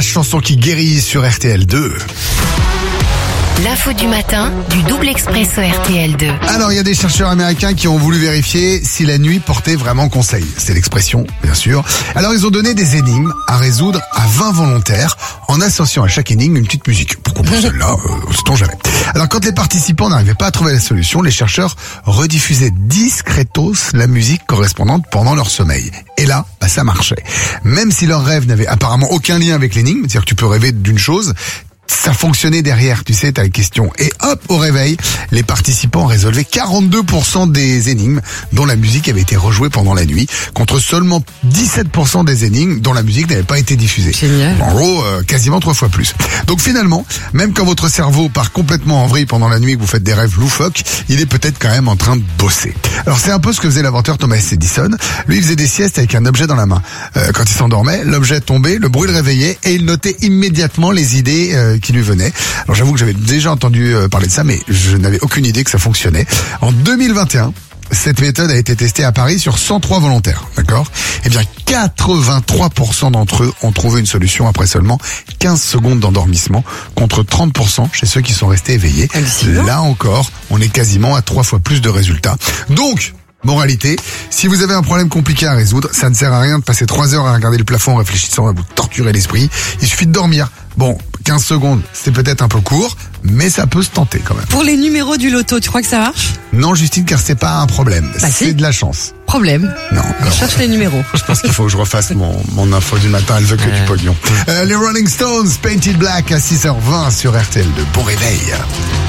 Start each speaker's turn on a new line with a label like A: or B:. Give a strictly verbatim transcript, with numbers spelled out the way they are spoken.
A: la chanson qui guérit sur R T L deux.
B: L'info du matin du double expresso R T L deux.
A: Alors, il y a des chercheurs américains qui ont voulu vérifier si la nuit portait vraiment conseil. C'est l'expression, bien sûr. Alors, ils ont donné des énigmes à résoudre à vingt volontaires en associant à chaque énigme une petite musique. Pourquoi pas celle-là, euh, sait-on jamais. Alors, quand les participants n'arrivaient pas à trouver la solution, les chercheurs rediffusaient discretos la musique correspondante pendant leur sommeil. Et là, bah, ça marchait. Même si leur rêve n'avait apparemment aucun lien avec l'énigme, c'est-à-dire que tu peux rêver d'une chose, ça fonctionnait derrière, tu sais, t'as la question. Et hop, au réveil, les participants résolvaient quarante-deux pour cent des énigmes dont la musique avait été rejouée pendant la nuit, contre seulement dix-sept pour cent des énigmes dont la musique n'avait pas été diffusée.
C: Génial.
A: En gros, euh, quasiment trois fois plus. Donc finalement, même quand votre cerveau part complètement en vrille pendant la nuit et que vous faites des rêves loufoques, il est peut-être quand même en train de bosser. Alors c'est un peu ce que faisait l'inventeur Thomas Edison. Lui, il faisait des siestes avec un objet dans la main. Euh, quand il s'endormait, l'objet tombait, le bruit le réveillait et il notait immédiatement les idées euh, qui lui venaient. Alors j'avoue que j'avais déjà entendu parler de ça, mais je n'avais aucune idée que ça fonctionnait. En deux mille vingt et un, cette méthode a été testée à Paris sur cent trois volontaires, d'accord ? Eh bien, quatre-vingt-trois pour cent d'entre eux ont trouvé une solution après seulement quinze secondes d'endormissement, contre trente pour cent chez ceux qui sont restés éveillés.
C: Hallucinant.
A: Là encore, on est quasiment à trois fois plus de résultats. Donc, moralité, si vous avez un problème compliqué à résoudre, ça ne sert à rien de passer trois heures à regarder le plafond en réfléchissant, à vous torturer l'esprit. Il suffit de dormir. Bon, quinze secondes, c'est peut-être un peu court, mais ça peut se tenter quand même.
C: Pour les numéros du loto, tu crois que ça marche?
A: Non, Justine, car c'est pas un problème.
C: Bah
A: c'est
C: si.
A: de la chance.
C: Problème.
A: Non.
C: On
A: alors,
C: cherche les numéros.
A: je pense qu'il faut que je refasse mon, mon info du matin. Elle veut que du pognon. Euh, les Rolling Stones, Painted Black à six heures vingt sur R T L deux. Bon réveil.